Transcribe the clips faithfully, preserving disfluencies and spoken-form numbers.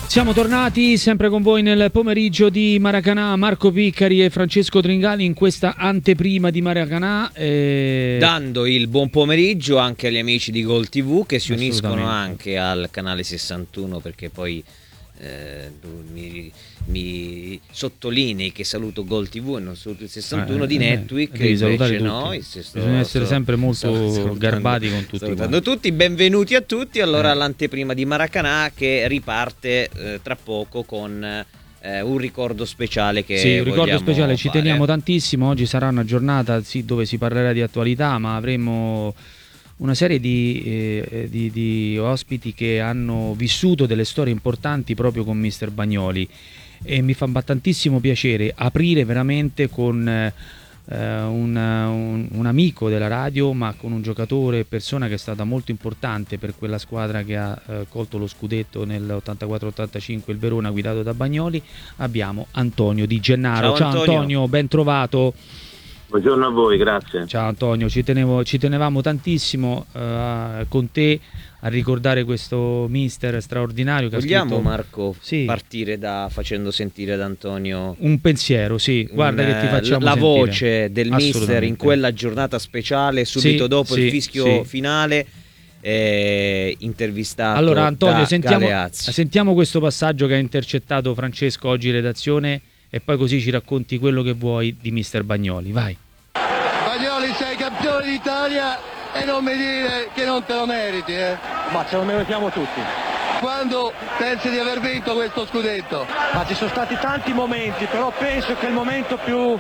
Siamo tornati sempre con voi nel pomeriggio di Maracanã, Marco Piccari e Francesco Tringali in questa anteprima di Maracanã. E... dando il buon pomeriggio anche agli amici di Gol tivù che si uniscono anche al canale sessantuno, perché poi eh, mi, mi sottolinei che saluto Gol tivù e non saluto il sessantuno eh, di Netwick, devi salutare invece tutti. no, il sesto, bisogna essere sto, sempre molto sto, garbati con tutti. Salutando tutti, benvenuti a tutti. Allora, eh. l'anteprima di Maracanã che riparte eh, tra poco con eh, un ricordo speciale che sì, un ricordo speciale, ci fare. teniamo tantissimo. Oggi sarà una giornata sì, dove si parlerà di attualità, ma avremo una serie di, eh, di, di ospiti che hanno vissuto delle storie importanti proprio con mister Bagnoli, e mi fa tantissimo piacere aprire veramente con eh, un, un, un amico della radio, ma con un giocatore, persona che è stata molto importante per quella squadra che ha eh, colto lo scudetto nell'ottantaquattro ottantacinque, il Verona, guidato da Bagnoli. Abbiamo Antonio Di Gennaro. Ciao, Ciao Antonio. Antonio, ben trovato. Buongiorno a voi, grazie. Ciao Antonio, ci, tenevo, ci tenevamo tantissimo uh, con te a ricordare questo mister straordinario che Vogliamo, ha scritto... Marco, sì. partire da facendo sentire ad Antonio un pensiero, sì, guarda un, che ti facciamo la sentire. voce del mister in quella giornata speciale, subito sì, dopo sì, il fischio sì. finale, eh, intervistato allora Antonio, da sentiamo, Galeazzi. sentiamo questo passaggio che ha intercettato Francesco oggi in redazione, e poi così ci racconti quello che vuoi di mister Bagnoli. Vai. Bagnoli, sei campione d'Italia e non mi dire che non te lo meriti, eh? Ma ce lo meritiamo tutti. Quando pensi di aver vinto questo scudetto? Ma ci sono stati tanti momenti, però penso che il momento più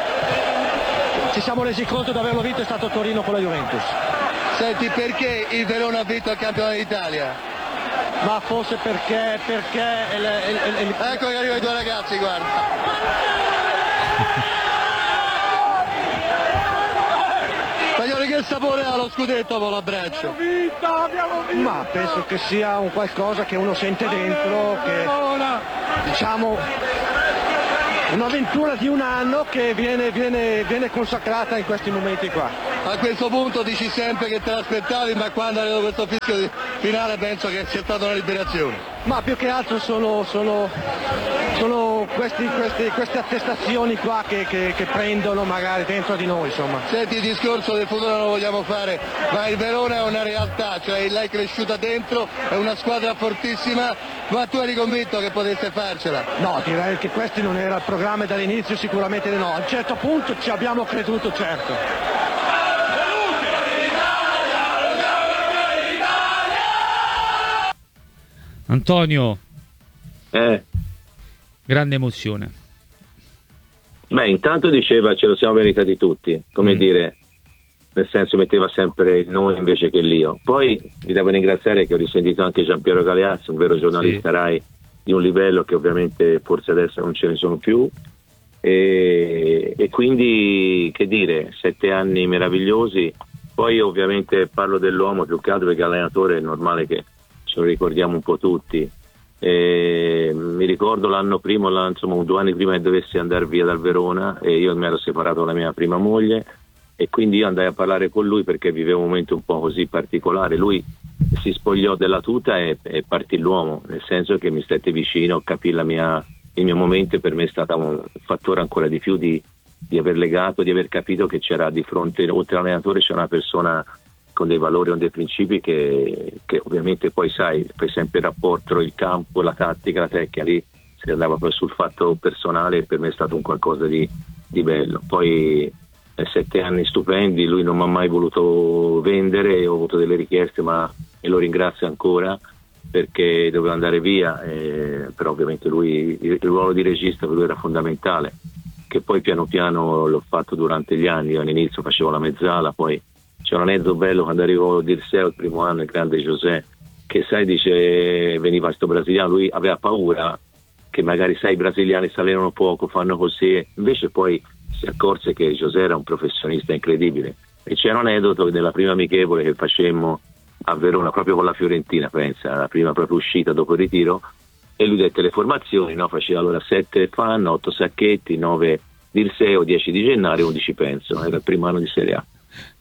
ci siamo resi conto di averlo vinto è stato Torino con la Juventus. Senti, perché il Verona ha vinto il campione d'Italia? Ma forse perché, perché... Il, il, il... Ecco che arrivano i due ragazzi, guarda. Bagnoli, che sapore ha lo scudetto con l'abbraccio? Abbiamo vinto, abbiamo vinto! Ma penso che sia un qualcosa che uno sente dentro, che diciamo un'avventura di un anno che viene, viene, viene consacrata in questi momenti qua. A questo punto dici sempre che te l'aspettavi, ma quando arriva questo fischio finale penso che sia stata una liberazione. Ma più che altro sono, sono, sono questi, questi, queste attestazioni qua che, che, che prendono magari dentro di noi, insomma. Senti, il discorso del futuro non lo vogliamo fare, ma il Verona è una realtà, cioè l'hai cresciuta dentro, è una squadra fortissima, ma tu eri convinto che potesse farcela? No, direi che questo non era il programma dall'inizio, sicuramente no. A un certo punto ci abbiamo creduto, certo. Antonio, eh. grande emozione. Beh, intanto diceva ce lo siamo meritati tutti, come mm. dire, nel senso metteva sempre il noi invece che l'io. Poi vi devo ringraziare che ho risentito anche Giampiero Galeazzi, un vero giornalista sì. Rai di un livello che ovviamente forse adesso non ce ne sono più, e, e quindi che dire, sette anni meravigliosi. Poi ovviamente parlo dell'uomo più che altro perché allenatore è normale che ce lo ricordiamo un po' tutti. E mi ricordo l'anno prima, l'anno, insomma due anni prima che dovessi andare via dal Verona, e io mi ero separato dalla mia prima moglie, e quindi io andai a parlare con lui perché vivevo un momento un po' così particolare. Lui si spogliò della tuta e, e partì l'uomo, nel senso che mi stette vicino, capì la mia, il mio momento, e per me è stato un fattore ancora di più di, di aver legato, di aver capito che c'era di fronte, oltre all'allenatore, c'è una persona con dei valori, con dei principi che, che ovviamente poi sai, fai sempre il rapporto, il campo, la tattica, la tecnica, lì si andava poi sul fatto personale, e per me è stato un qualcosa di, di bello. Poi eh, sette anni stupendi, lui non mi ha mai voluto vendere, ho avuto delle richieste, ma e lo ringrazio ancora perché doveva andare via, eh, però ovviamente lui, il, il ruolo di regista per lui era fondamentale, che poi piano piano l'ho fatto durante gli anni. Io all'inizio facevo la mezzala, poi c'è un aneddoto bello quando arrivò Dirseo il primo anno, il grande José, che sai, dice, veniva sto brasiliano, lui aveva paura che magari sai i brasiliani si allenano poco, fanno così, invece poi si accorse che José era un professionista incredibile. E c'era un aneddoto della prima amichevole che facemmo a Verona proprio con la Fiorentina, pensa, la prima proprio uscita dopo il ritiro, e lui dette le formazioni, no? Faceva allora sette Fan, otto Sacchetti, nove Dirseo, dieci Di Gennaro e undici Penso, era il primo anno di Serie A.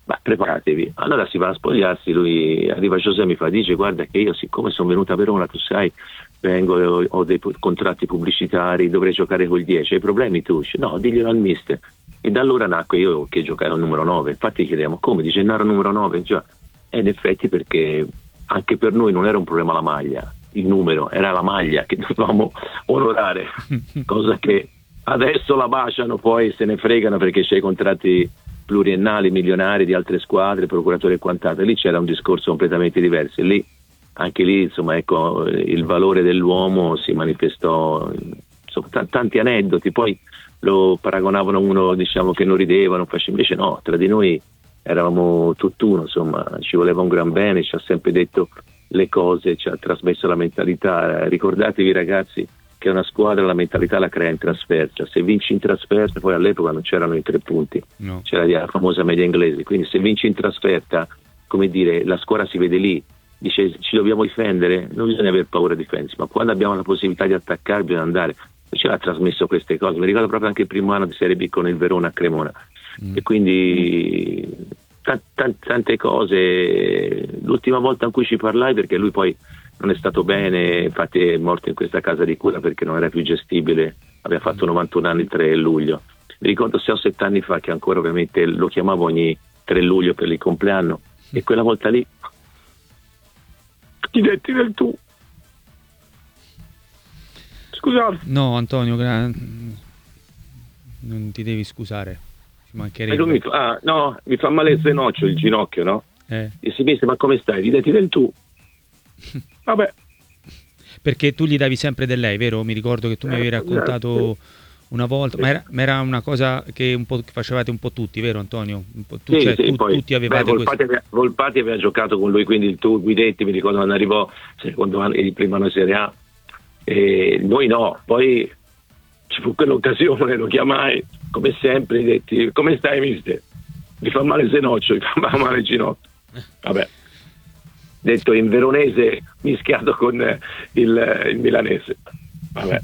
ma preparatevi. Allora si va a spogliarsi, lui arriva Giuseppe, mi fa, dice guarda che io siccome sono venuto a Verona, tu sai, vengo, ho, ho dei contratti pubblicitari, dovrei giocare col dieci, hai problemi tu? Dice, no, diglielo al mister. E da allora nacque io che giocare al numero nove, infatti chiediamo come, dice Gennaro numero nove, già. E in effetti perché anche per noi non era un problema la maglia, il numero, era la maglia che dovevamo onorare, cosa che adesso la baciano, poi se ne fregano perché c'è i contratti pluriennali, milionari di altre squadre, procuratori e quant'altro. Lì c'era un discorso completamente diverso, e lì, anche lì, insomma, ecco, il valore dell'uomo si manifestò, insomma, t- tanti aneddoti, poi lo paragonavano uno, diciamo, che non ridevano, invece no, tra di noi eravamo tutt'uno, insomma, ci voleva un gran bene, ci ha sempre detto le cose, ci ha trasmesso la mentalità. Ricordatevi ragazzi che una squadra la mentalità la crea in trasferta, se vinci in trasferta, poi all'epoca non c'erano i tre punti, no. C'era la famosa media inglese, quindi se vinci in trasferta, come dire, la squadra si vede lì, dice ci dobbiamo difendere, non bisogna avere paura di difendersi, ma quando abbiamo la possibilità di attaccare bisogna andare. Ci ha trasmesso queste cose, mi ricordo proprio anche il primo anno di Serie B con il Verona a Cremona, mm. e quindi t- t- tante cose. L'ultima volta in cui ci parlai, perché lui poi non è stato bene, infatti è morto in questa casa di cura perché non era più gestibile, aveva fatto novantuno anni il tre luglio. Mi ricordo sei o sette anni fa che ancora ovviamente lo chiamavo ogni tre luglio per il compleanno, mm. e quella volta lì ti detti del tu. Scusate. No Antonio, gra- non ti devi scusare, ci mancherebbe. Mi fa, ah, no, mi fa male il zenocchio, il ginocchio, no? Eh. E si dice, ma come stai? Ridati del tu. Vabbè. Perché tu gli davi sempre del lei, vero? Mi ricordo che tu mi avevi raccontato una volta, ma era, ma era una cosa che un po' che facevate un po' tutti, vero Antonio? Un po' tu, sì, cioè, sì, tu, poi, tutti avevate beh, Volpati, questo. aveva, Volpati aveva giocato con lui, quindi il tu, Guidetti, mi ricordo quando arrivò secondo anno, il primo anno Serie A. E noi no, poi ci fu quell'occasione, lo chiamai come sempre, gli detti come stai mister? Mi fa male il zenocchio, mi fa male il ginocchio, vabbè, detto in veronese mischiato con il, il milanese, vabbè.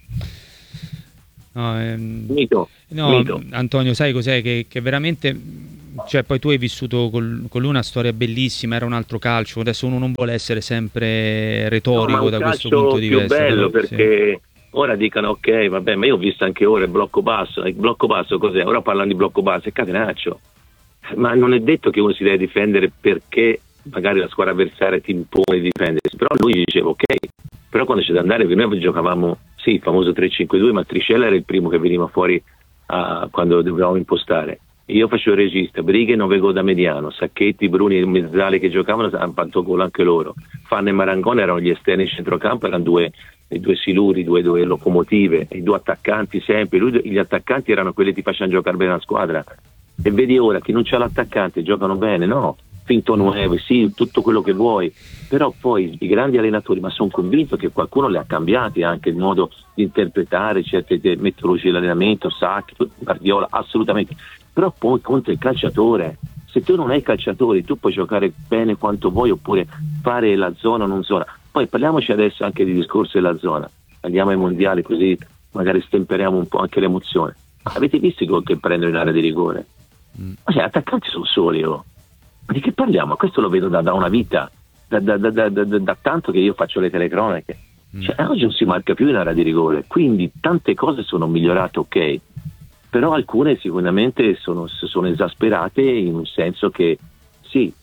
No, ehm, mito, no mito. Antonio, sai cos'è? Che, che veramente, cioè poi tu hai vissuto col, con lui una storia bellissima, era un altro calcio, adesso uno non vuole essere sempre retorico, no, da questo punto di vista. È più bello però, perché sì. Ora dicono ok, vabbè, ma io ho visto anche ora il blocco basso, il blocco basso cos'è? Ora parlano di blocco basso, è catenaccio, ma non è detto che uno si deve difendere perché magari la squadra avversaria ti impone di difendersi, però lui diceva ok, però quando c'è da andare, noi giocavamo sì, il famoso tre cinque due, ma Triscella era il primo che veniva fuori uh, quando dovevamo impostare. Io facevo il regista, Brighe nove gol da mediano, Sacchetti, Bruni e Mezzali che giocavano hanno fatto gol anche loro. Fanno e Marangone erano gli esterni in centrocampo, erano due, due siluri, due, due locomotive, i due attaccanti sempre. Lui, gli attaccanti erano quelli che ti facevano giocare bene la squadra. E vedi ora che non c'è l'attaccante, giocano bene, no? Finto nuove, sì, tutto quello che vuoi, però poi i grandi allenatori, ma sono convinto che qualcuno li ha cambiati anche il modo di interpretare certe metodologie dell'allenamento, Sacchi, Guardiola, assolutamente, però poi conta il calciatore. Se tu non hai calciatori tu puoi giocare bene quanto vuoi oppure fare la zona o non zona. Poi parliamoci adesso anche di discorso della zona, andiamo ai mondiali così magari stemperiamo un po' anche l'emozione. Avete visto i gol che prendono in area di rigore? Mm. Ma cioè, attaccanti sono soli, oh. Ma di che parliamo? Questo lo vedo da, da una vita, da, da, da, da, da, da tanto che io faccio le telecronache. Cioè, mm. oggi non si marca più in area di rigore, quindi tante cose sono migliorate, ok, però alcune sicuramente sono, sono esasperate in un senso che sì,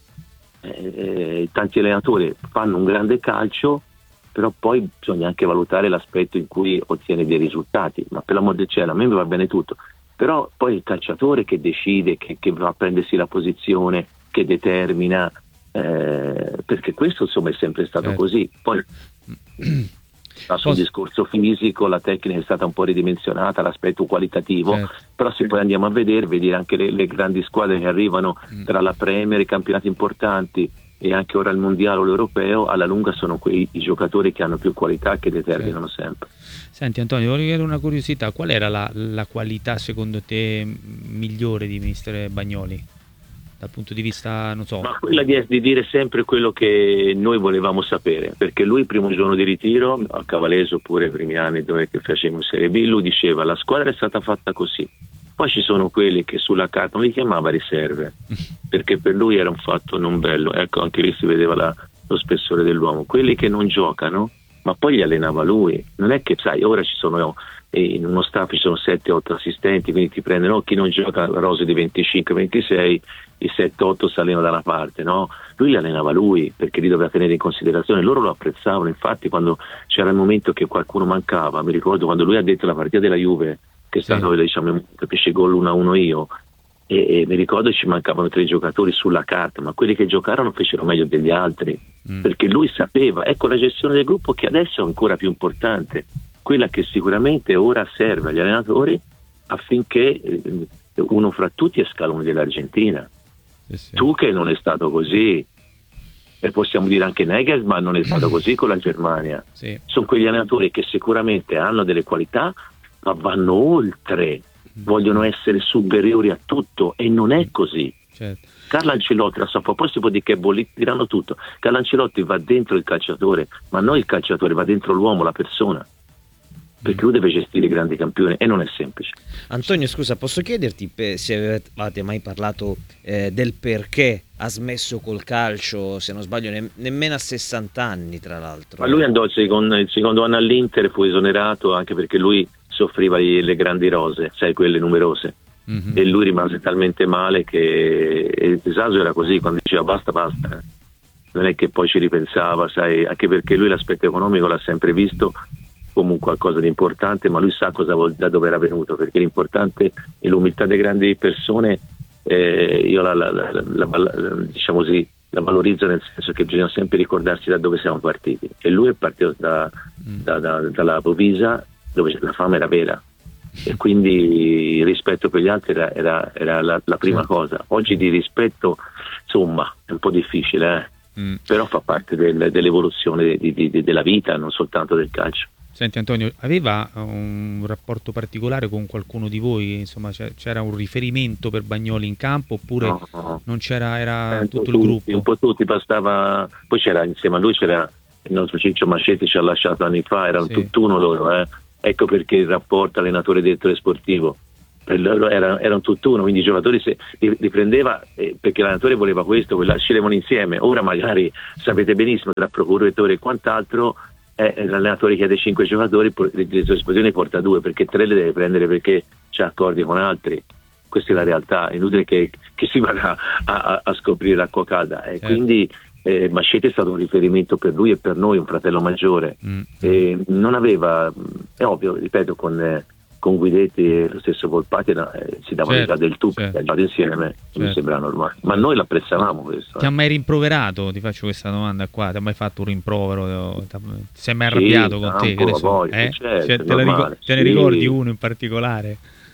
eh, tanti allenatori fanno un grande calcio, però poi bisogna anche valutare l'aspetto in cui ottiene dei risultati, ma per l'amor del cielo, a me va bene tutto, però poi il calciatore che decide, che, che va a prendersi la posizione, che determina, eh, perché questo insomma è sempre stato eh. così. Poi sul discorso fisico la tecnica è stata un po' ridimensionata, l'aspetto qualitativo, certo. Però se poi andiamo a vedere, vedere anche le, le grandi squadre che arrivano mm. tra la Premier, i campionati importanti e anche ora il mondiale o l'europeo, alla lunga sono quei i giocatori che hanno più qualità, che determinano certo. sempre. Senti Antonio, voglio chiedere una curiosità, qual era la, la qualità secondo te migliore di mister Bagnoli? Dal punto di vista, non so... Ma quella di, di dire sempre quello che noi volevamo sapere, perché lui il primo giorno di ritiro, a Cavaleso oppure i primi anni dove che facevamo Serie B, lui diceva la squadra è stata fatta così, Poi ci sono quelli che sulla carta non li chiamava riserve, perché per lui era un fatto non bello, ecco, anche lì si vedeva la, lo spessore dell'uomo. Quelli che non giocano, ma poi li allenava lui, non è che, sai, ora ci sono, eh, in uno staff ci sono sette otto assistenti, quindi ti prendono, chi non gioca rose di venticinque ventisei, i sette otto si allenano dalla parte, no? Lui li allenava lui, perché li doveva tenere in considerazione, loro lo apprezzavano. Infatti quando c'era il momento che qualcuno mancava, mi ricordo quando lui ha detto la partita della Juve, che è stato, sì, diciamo, fece gol uno a uno io, e, e mi ricordo ci mancavano tre giocatori sulla carta, ma quelli che giocarono fecero meglio degli altri, mm. perché lui sapeva, ecco la gestione del gruppo che adesso è ancora più importante, quella che sicuramente ora serve agli allenatori affinché uno fra tutti è scalone dell'Argentina. Sì, sì. Tu che non è stato così, e possiamo dire anche Nagelsmann non è stato così con la Germania, sì. Sono quegli allenatori che sicuramente hanno delle qualità ma vanno oltre, vogliono essere superiori a tutto, e non è così. Certo. Carlo Ancelotti, la so, poi si può dire che bolli, diranno tutto. Carlo Ancelotti va dentro il calciatore, ma non il calciatore, va dentro l'uomo, la persona, perché lui deve gestire i grandi campioni e non è semplice. Antonio, scusa, posso chiederti se avete mai parlato eh, del perché ha smesso col calcio, se non sbaglio ne nemmeno a sessanta anni, tra l'altro? Ma lui andò il secondo, il secondo anno all'Inter, fu esonerato anche perché lui soffriva le grandi rose, sai, quelle numerose, mm-hmm. e lui rimase talmente male che il disagio era così, quando diceva basta basta, non è che poi ci ripensava, sai, anche perché lui l'aspetto economico l'ha sempre visto come qualcosa di importante, ma lui sa cosa vuol, da dove era venuto, perché l'importante è l'umiltà delle grandi persone. Eh, io la, la, la, la, la, diciamo così, la valorizzo, nel senso che bisogna sempre ricordarsi da dove siamo partiti, e lui è partito da, mm. da, da, dalla Bovisa, dove la fama era vera, e quindi il rispetto per gli altri era, era, era la, la prima, certo, cosa. Oggi di rispetto, insomma, è un po' difficile, eh? mm. però fa parte del, dell'evoluzione di, di, di, della vita, non soltanto del calcio. Senti Antonio, aveva un rapporto particolare con qualcuno di voi? Insomma, c'era un riferimento per Bagnoli in campo, oppure no, no. non c'era, era eh, tutto il tutti, gruppo? Un po' tutti, bastava. Poi c'era insieme a lui c'era il nostro Ciccio Mascetti, ci ha lasciato anni fa, erano sì. tutt'uno loro, eh. Ecco perché il rapporto allenatore direttore sportivo per loro era, era un tutt'uno, quindi i giocatori se, li, li prendeva eh, perché l'allenatore voleva questo, sceglievano insieme. Ora magari sapete benissimo, tra procuratore e quant'altro, eh, l'allenatore chiede cinque giocatori, le disposizioni porta due, perché tre le deve prendere perché c'ha accordi con altri. Questa è la realtà, è inutile che, che si vada a, a, a scoprire l'acqua calda, e certo. quindi eh, Mascetti è stato un riferimento per lui e per noi, un fratello maggiore. mm. E non aveva, è ovvio, ripeto, con, eh, con Guidetti e lo stesso Volpati eh, si davano certo, del tu, certo. perché insieme, certo. mi sembra normale, ma noi l'apprezzavamo questo. Ti ha mai rimproverato? Ti faccio questa domanda qua, ti ha mai fatto un rimprovero? Ti sei mai arrabbiato sì, con te? Che ne so? Voglia, eh? certo, cioè, te, ricordi, te ne sì. ricordi uno in particolare?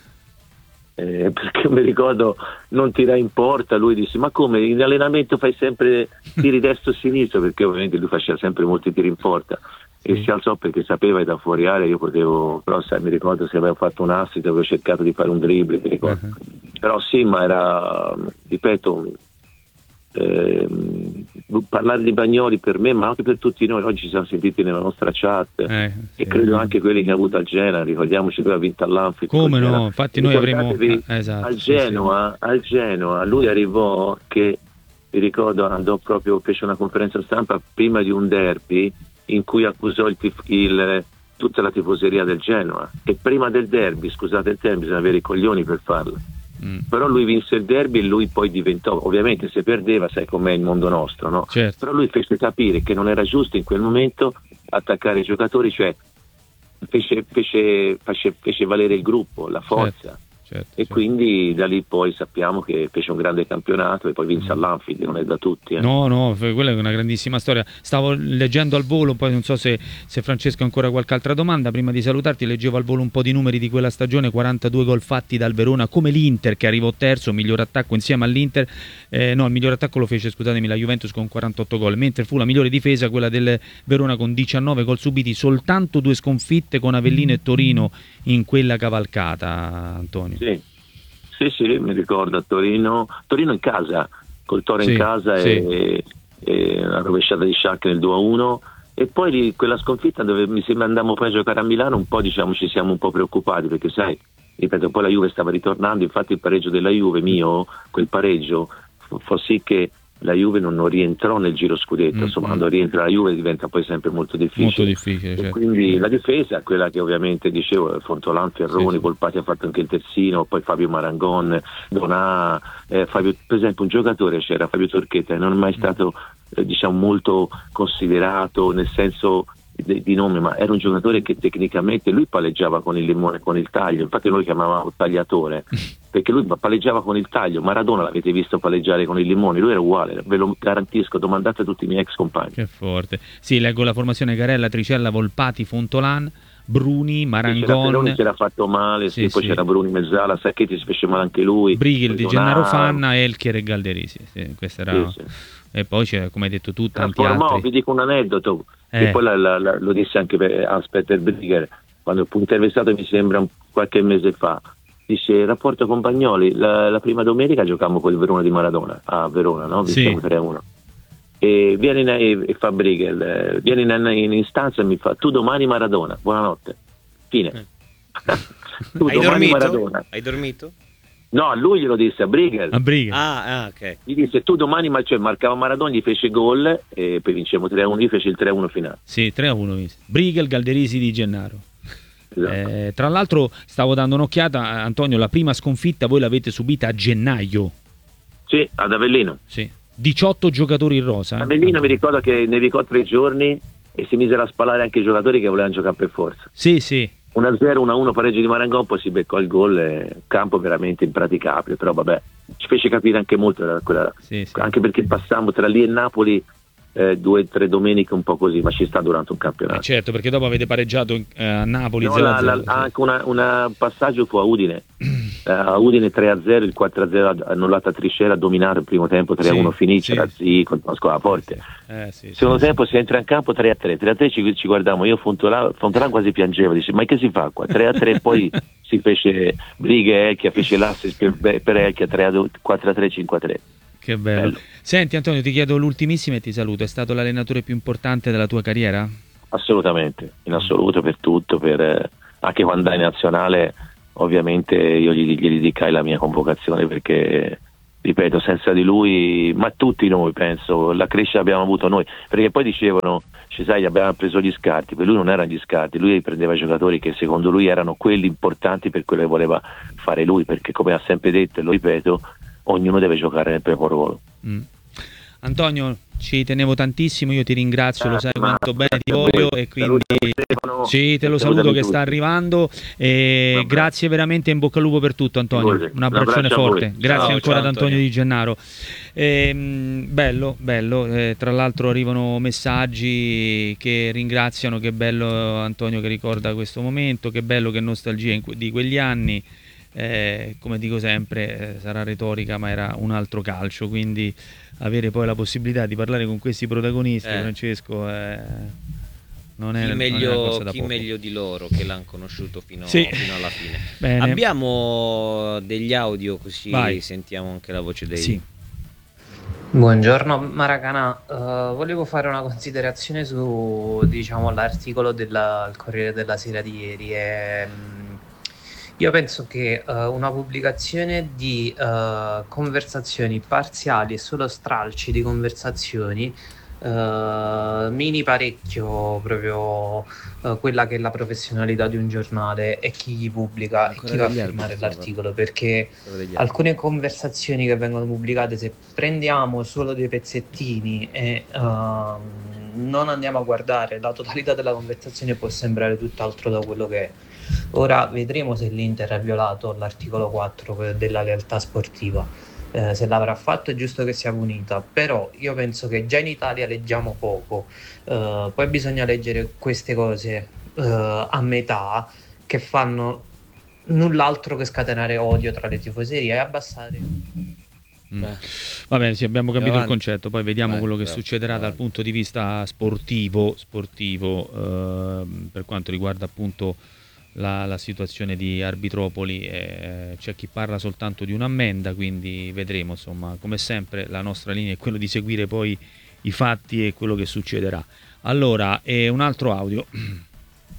Eh, perché mi ricordo non tirai in porta, lui disse ma come in allenamento fai sempre tiri destro e sinistro, perché ovviamente lui faceva sempre molti tiri in porta, sì. e si alzò perché sapeva che da fuori area io potevo, però sai, mi ricordo se avevo fatto un assist, avevo cercato di fare un dribbling, mi ricordo. Uh-huh. Però sì, ma era, ripeto, eh, parlare di Bagnoli per me, ma anche per tutti noi, oggi ci siamo sentiti nella nostra chat, eh, sì, e credo anche quelli che ha avuto al Genoa, ricordiamoci che ha vinto all'Anfield. Come no, infatti noi avremo eh, esatto, al Genoa, sì, sì. al Genoa lui arrivò che, mi ricordo, andò proprio, fece una conferenza stampa prima di un derby in cui accusò il, tif- il tutta la tifoseria del Genoa, e prima del derby, scusate il termine, bisogna avere i coglioni per farlo. Mm. Però lui vinse il derby e lui poi diventò, ovviamente se perdeva, sai com'è il mondo nostro, no? Certo. Però lui fece capire che non era giusto in quel momento attaccare i giocatori, cioè fece, fece, fece, fece valere il gruppo, la forza. Certo. Certo, e certo. quindi da lì poi sappiamo che fece un grande campionato e poi vinse mm. all'Anfield, non è da tutti. Eh. No, no, quella è una grandissima storia. Stavo leggendo al volo, poi non so se, se Francesco ha ancora qualche altra domanda. Prima di salutarti leggevo al volo un po' di numeri di quella stagione, quarantadue gol fatti dal Verona, come l'Inter che arrivò terzo, miglior attacco insieme all'Inter. Eh, no, il miglior attacco lo fece, scusatemi, la Juventus con quarantotto gol, mentre fu la migliore difesa quella del Verona con diciannove gol subiti, soltanto due sconfitte con Avellino e Torino in quella cavalcata, Antonio. Sì, sì, sì, mi ricordo a Torino, Torino in casa, col Toro sì, in casa sì. e, e una rovesciata di Schalke nel due a uno, e poi lì, quella sconfitta dove mi sembra andammo poi a giocare a Milano, un po' diciamo ci siamo un po' preoccupati, perché sai, ripeto, poi la Juve stava ritornando, infatti il pareggio della Juve mio, quel pareggio fa sì che la Juve non, non rientrò nel giro scudetto, mm-hmm. insomma quando rientra la Juve diventa poi sempre molto difficile, molto difficile certo. Quindi la difesa, quella che ovviamente dicevo, Fontolan, Ferroni, sì, sì. Volpati ha fatto anche il terzino, poi Fabio Marangon, Donà, eh, Fabio, per esempio un giocatore c'era, Fabio Torchetta, non è mai stato eh, diciamo molto considerato nel senso di, di nome, ma era un giocatore che tecnicamente lui palleggiava con il limone, con il taglio, infatti noi lo chiamavamo tagliatore perché lui palleggiava con il taglio. Maradona l'avete visto palleggiare con il limone, lui era uguale, ve lo garantisco, domandate a tutti i miei ex compagni. Che forte. Sì, leggo la formazione: Garella, Tricella, Volpati, Fontolan, Bruni, Marangon. Sì, c'era fatto male, sì, sì, poi sì. c'era Bruni, Mezzala, Sacchetti si fece male anche lui. Brigel, Di Gennaro, Fanna, Elchier e Galderisi. Sì, questa era... sì, sì. E poi c'è, come hai detto tu, tanti altri. Vi dico un aneddoto, eh. che poi la, la, la, lo disse anche per Hans-Peter Brigel, quando fu intervistato mi sembra un, qualche mese fa. Dice: il rapporto con Bagnoli, la, la prima domenica giocammo con il Verona di Maradona a Verona, no? Vinciamo sì. tre a uno. E viene in, e, e fa Brigel, eh, viene in, in, in stanza e mi fa: tu domani Maradona, buonanotte. Fine. Eh. tu Hai domani dormito? Maradona. Hai dormito? No, a lui glielo disse, a Brigel. A Brigel. Ah, ah, ok. Gli disse: tu domani, ma cioè marcava Maradona, gli fece gol e poi vincemmo tre a uno, gli fece il tre a uno finale. Sì, tre a uno. Brigel, Galderisi, Di Gennaro. Esatto. Eh, tra l'altro stavo dando un'occhiata, Antonio, la prima sconfitta voi l'avete subita a gennaio. Sì, ad Avellino. Sì. diciotto giocatori in rosa. Avellino eh? mi ricordo che nevicò tre giorni e si misero a spallare anche i giocatori che volevano giocare per forza. Sì, sì. uno a zero, uno a uno pareggio di Marangon, poi si beccò il gol, eh, campo veramente impraticabile, però vabbè, ci fece capire anche molto quella, sì, sì. anche perché passammo tra lì e Napoli Eh, due o tre domeniche un po' così, ma ci sta durante un campionato. Eh certo, perché dopo avete pareggiato eh, a Napoli no, zero a zero. La, la, sì. Anche un passaggio fu a Udine, eh, a Udine tre a zero, il quattro a zero annullata a Triscera, dominato il primo tempo, tre a uno sì, finisce, sì. Razzi con una squadra forte. Eh, sì, secondo sì, tempo sì. si entra in campo tre a tre, tre a tre ci, ci guardiamo, io Fontolan, Fontolan quasi piangeva, dice: ma che si fa qua? tre a tre, poi si fece Brighe, Elchia fece l'assist per, per Elchia, quattro a tre, cinque a tre. Che bello. bello. Senti Antonio, ti chiedo l'ultimissima e ti saluto. È stato l'allenatore più importante della tua carriera? Assolutamente, in assoluto, per tutto, per, eh, anche quando andai in nazionale ovviamente io gli, gli dedicai la mia convocazione perché, ripeto, senza di lui, ma tutti noi penso, la crescita abbiamo avuto noi, perché poi dicevano, ci sai, abbiamo preso gli scarti, per lui non erano gli scarti, lui prendeva giocatori che secondo lui erano quelli importanti per quello che voleva fare lui, perché come ha sempre detto e lo ripeto, ognuno deve giocare nel proprio ruolo. Mm. Antonio, ci tenevo tantissimo, io ti ringrazio, ah, lo sai quanto bene ti voglio e quindi sì, te lo saluto che sta arrivando e grazie veramente, in bocca al lupo per tutto Antonio, un abbraccione forte, grazie ciao, ancora ciao, ad Antonio Di Gennaro. E, bello, bello, eh, tra l'altro arrivano messaggi che ringraziano, che bello Antonio che ricorda questo momento, che bello, che nostalgia in que- di quegli anni. Eh, come dico sempre, eh, sarà retorica ma era un altro calcio, quindi avere poi la possibilità di parlare con questi protagonisti, eh. Francesco, eh, non è, chi, meglio, non è una cosa da chi poco. meglio di loro che l'hanno conosciuto fino, sì. fino alla fine. Bene. Abbiamo degli audio così Vai. Sentiamo anche la voce dei... Sì. Buongiorno Maracana, uh, volevo fare una considerazione su, diciamo, l'articolo del Corriere della Sera di ieri. E, io penso che uh, una pubblicazione di uh, conversazioni parziali e solo stralci di conversazioni uh, mini parecchio proprio uh, quella che è la professionalità di un giornale e chi gli pubblica e chi va a firmare l'articolo, perché alcune conversazioni che vengono pubblicate, se prendiamo solo dei pezzettini e uh, non andiamo a guardare la totalità della conversazione, può sembrare tutt'altro da quello che è. Ora vedremo se l'Inter ha violato l'articolo quattro della lealtà sportiva, eh, se l'avrà fatto è giusto che sia punita, però io penso che già in Italia leggiamo poco, eh, poi bisogna leggere queste cose eh, a metà, che fanno null'altro che scatenare odio tra le tifoserie e abbassare. Mm. Va bene, sì, abbiamo capito avanti. il concetto, poi vediamo Vai, quello che bravo, succederà avanti. dal punto di vista sportivo, sportivo eh, per quanto riguarda appunto la, la situazione di Arbitropoli. Eh, c'è chi parla soltanto di un'ammenda, quindi vedremo, insomma, come sempre la nostra linea è quello di seguire poi i fatti e quello che succederà. Allora, eh, un altro audio.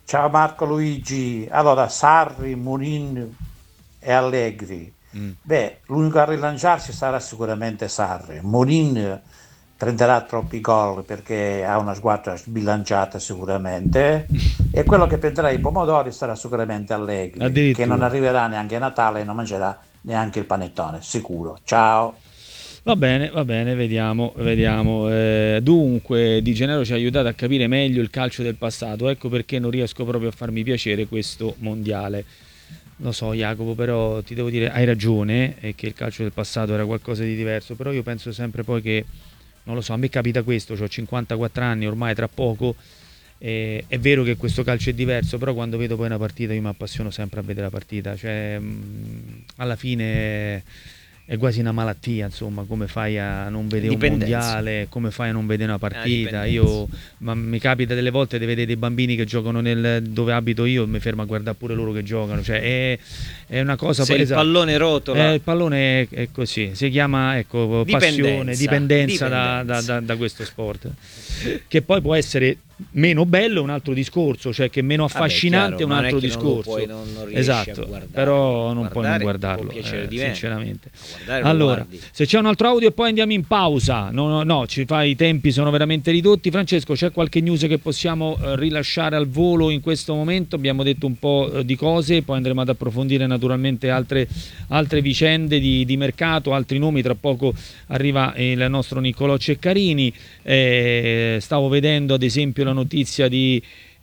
Ciao Marco Luigi. Allora, Sarri, Mourinho e Allegri. Mm. Beh, l'unico a rilanciarsi sarà sicuramente Sarri. Mourinho prenderà troppi gol perché ha una squadra sbilanciata sicuramente e quello che prenderà i pomodori sarà sicuramente Allegri, che non arriverà neanche a Natale e non mangerà neanche il panettone, sicuro. Ciao. Va bene, va bene, vediamo, vediamo. Eh, dunque, Di Gennaro ci ha aiutato a capire meglio il calcio del passato, ecco perché non riesco proprio a farmi piacere questo mondiale. Lo so Jacopo, però ti devo dire, hai ragione, è che il calcio del passato era qualcosa di diverso, però io penso sempre poi che, non lo so, a me capita questo, ho cinquantaquattro anni, ormai tra poco, eh, è vero che questo calcio è diverso, però quando vedo poi una partita io mi appassiono sempre a vedere la partita, cioè mh, alla fine è quasi una malattia, insomma, come fai a non vedere un mondiale, come fai a non vedere una partita. Io ma mi capita delle volte di vedere dei bambini che giocano nel dove abito io e mi fermo a guardare pure loro che giocano, cioè è, è una cosa. Se il esatto, pallone rotola, eh, il pallone è, è così, si chiama, ecco, passione, dipendenza, dipendenza, da, da, da, da questo sport, che poi può essere meno bello è un altro discorso, cioè che meno affascinante è un altro discorso, non non, non esatto, guardare, però non puoi non guardarlo, eh, sinceramente. Allora, se c'è un altro audio e poi andiamo in pausa, no, no, no, ci fai, i tempi sono veramente ridotti. Francesco, c'è qualche news che possiamo eh, rilasciare al volo in questo momento? Abbiamo detto un po' eh, di cose, poi andremo ad approfondire naturalmente altre, altre vicende di, di mercato, altri nomi. Tra poco arriva il nostro Niccolò Ceccarini. Eh, stavo vedendo ad esempio la notizia di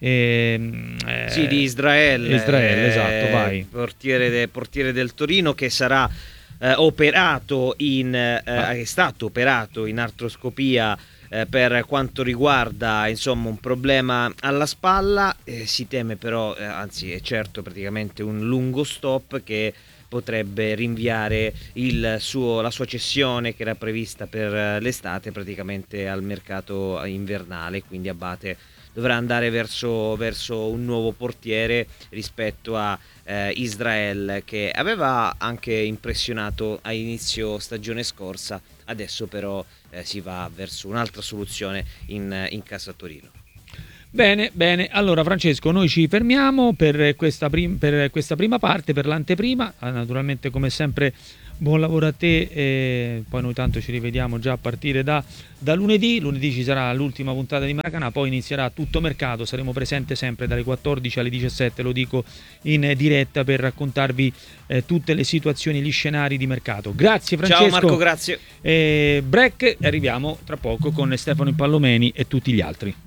eh, sì, di Israele, Israele, esatto, vai. Portiere, de, portiere del Torino, che sarà eh, operato in eh, ah. è stato operato in artroscopia eh, per quanto riguarda insomma un problema alla spalla, eh, si teme però, eh, anzi è certo praticamente un lungo stop che potrebbe rinviare il suo, la sua cessione che era prevista per l'estate praticamente al mercato invernale, quindi Abate dovrà andare verso, verso un nuovo portiere rispetto a eh, Israel, che aveva anche impressionato a inizio stagione scorsa, adesso però eh, si va verso un'altra soluzione in, in casa Torino. Bene, bene, allora Francesco, noi ci fermiamo per questa, prim- per questa prima parte, per l'anteprima. Naturalmente come sempre buon lavoro a te, e poi noi tanto ci rivediamo già a partire da, da lunedì. Lunedì ci sarà l'ultima puntata di Maracanã, poi inizierà tutto mercato, saremo presenti sempre dalle quattordici alle diciassette, lo dico in diretta, per raccontarvi eh, tutte le situazioni, gli scenari di mercato. Grazie Francesco. Ciao Marco, grazie. Eh, break, arriviamo tra poco con Stefano Impallomeni e tutti gli altri.